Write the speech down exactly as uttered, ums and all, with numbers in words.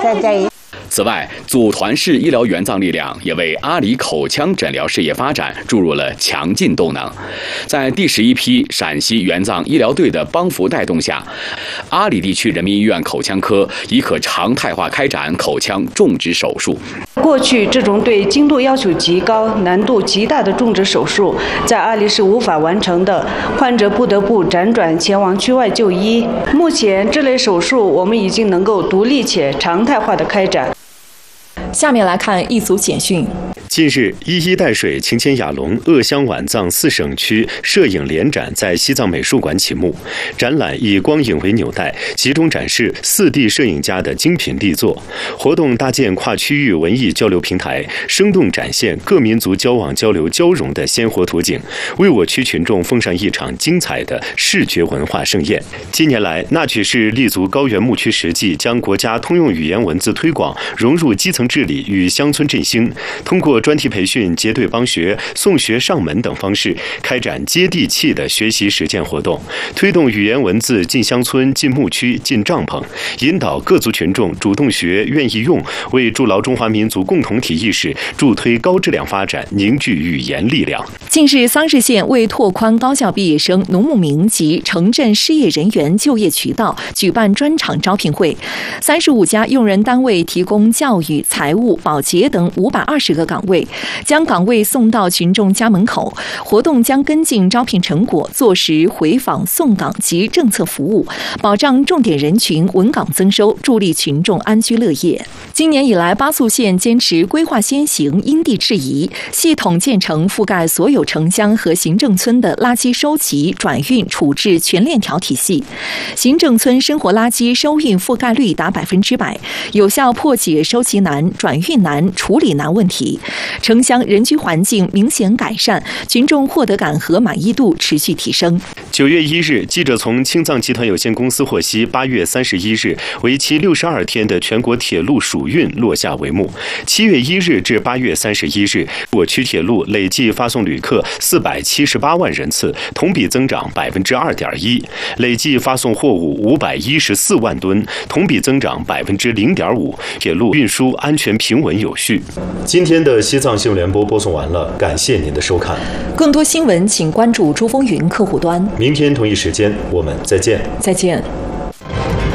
在这里。 此外，组团式医疗援藏力量也为阿里口腔诊疗事业发展注入了强劲动能。在第十一批陕西援藏医疗队的帮扶带动下，阿里地区人民医院口腔科已可常态化开展口腔种植手术。 过去这种对精度要求极高、难度极大的种植手术，在阿里是无法完成的，患者不得不辗转前往区外就医。目前，这类手术我们已经能够独立且常态化的开展。 下面来看一组简讯。 近日，一衣带水、秦腔雅龙、鄂湘皖藏四省区摄影联展在西藏美术馆启幕。展览以光影为纽带，集中展示四地摄影家的精品力作。活动搭建跨区域文艺交流平台，生动展现各民族交往交流交融的鲜活图景，为我区群众奉上一场精彩的视觉文化盛宴。近年来，那曲市立足高原牧区实际，将国家通用语言文字推广融入基层治理与乡村振兴，通过专题培训、结对帮学、送学上门等方式，开展接地气的学习实践活动，推动语言文字进乡村、进牧区、进帐篷，引导各族群众主动学、愿意用，为筑牢中华民族共同体意识、助推高质量发展凝聚语言力量。 近日，桑市县为拓宽高校毕业生、农牧民及城镇失业人员就业渠道，举办专场招聘会。三十五家用人单位提供教育、财务、保洁等五百二十个岗位，将岗位送到群众家门口。活动将跟进招聘成果，做实回访送岗及政策服务，保障重点人群稳岗增收，助力群众安居乐业。今年以来，巴素县坚持规划先行、因地制宜，系统建成覆盖所有城乡和行政村的垃圾收集、转运、处置全链条体系。行政村生活垃圾收运覆盖率达百分之百，有效破解收集难、转运难、处理难问题。城乡人居环境明显改善，群众获得感和满意度持续提升。 九月一日，记者从青藏集团有限公司获悉，八月三十一日，为期六十二天的全国铁路暑运落下帷幕。七月一日至八月三十一日，我区铁路累计发送旅客四百七十八万人次，同比增长百分之二点一；累计发送货物五百一十四万吨，同比增长百分之零点五。铁路运输安全平稳有序。今天的西藏新闻联播播送完了，感谢您的收看。 更多新闻请关注珠风云客户端。 明天同一时间我们再见。 再见。